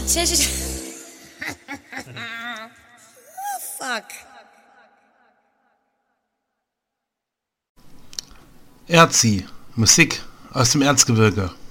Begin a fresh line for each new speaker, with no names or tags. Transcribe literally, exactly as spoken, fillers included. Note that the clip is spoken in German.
tschechische... Oh, fuck.
Erzi, Musik aus dem Erzgebirge.